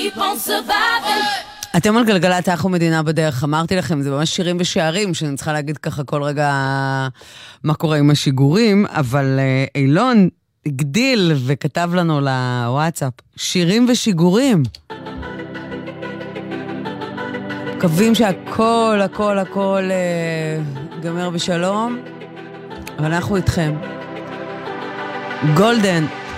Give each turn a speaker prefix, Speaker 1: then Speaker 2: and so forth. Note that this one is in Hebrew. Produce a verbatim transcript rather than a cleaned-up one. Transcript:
Speaker 1: keep on surviving.
Speaker 2: אתם על גלגלת אנחנו מדינה בדרך, אמרתי לכם, זה ממש שירים ושערים, שאני צריכה להגיד ככה כל רגע מה קורה עם השיגורים, אבל אילון הגדיל וכתב לנו לוואטסאפ, שירים ושיגורים. מקווים שהכל, הכל, הכל גמר בשלום, אבל אנחנו איתכם. גולדן